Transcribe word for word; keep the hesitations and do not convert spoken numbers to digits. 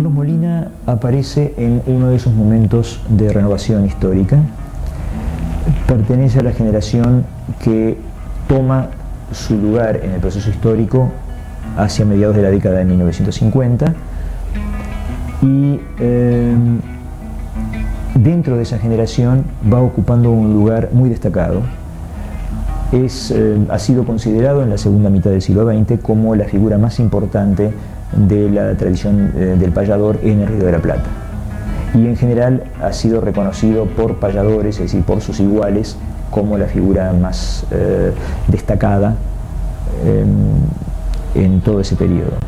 Carlos Molina aparece en uno de esos momentos de renovación histórica. Pertenece a la generación que toma su lugar en el proceso histórico hacia mediados de la década de mil novecientos cincuenta y eh, dentro de esa generación va ocupando un lugar muy destacado. Es, eh, ha sido considerado en la segunda mitad del siglo veinte como la figura más importante de la tradición eh, del payador en el Río de la Plata. Y en general ha sido reconocido por payadores, es decir, por sus iguales, como la figura más eh, destacada eh, en todo ese periodo.